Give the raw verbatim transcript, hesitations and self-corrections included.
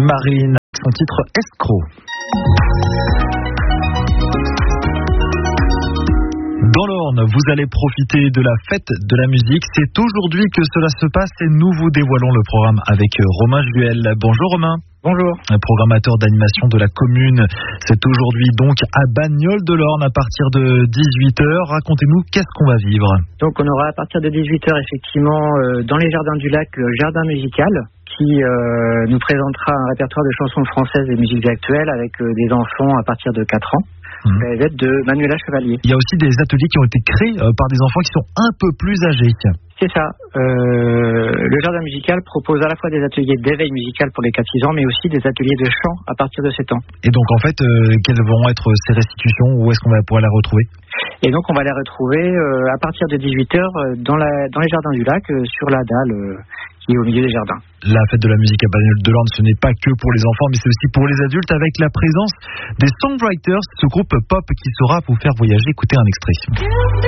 Marine, son titre Escroc. Dans l'Orne, vous allez profiter de la fête de la musique. C'est aujourd'hui que cela se passe et nous vous dévoilons le programme avec Romain Juel. Bonjour Romain. Bonjour. Un programmateur d'animation de la commune. C'est aujourd'hui donc à Bagnoles-de-l'Orne à partir de dix-huit heures. Racontez-nous, qu'est-ce qu'on va vivre? Donc on aura à partir de dix-huit heures effectivement euh, dans les jardins du lac le jardin musical qui euh, nous présentera un répertoire de chansons françaises et musiques actuelles avec euh, des enfants à partir de quatre ans. Mmh. À l'aide de Manuela Chevalier. Il y a aussi des ateliers qui ont été créés euh, par des enfants qui sont un peu plus âgés. C'est ça. Euh, le jardin musical propose à la fois des ateliers d'éveil musical pour les quatre six ans, mais aussi des ateliers de chant à partir de sept ans. Et donc en fait, euh, quelles vont être ces restitutions? Où est-ce qu'on va pouvoir les retrouver? Et donc on va les retrouver euh, à partir de dix-huit heures dans, la, dans les jardins du lac, euh, sur la dalle euh, qui est au milieu des jardins. La fête de la musique à Bagnoles-de-l'Orne, ce n'est pas que pour les enfants, mais c'est aussi pour les adultes, avec la présence des Songwriters, ce groupe pop qui saura vous faire voyager. Écoutez un extrait.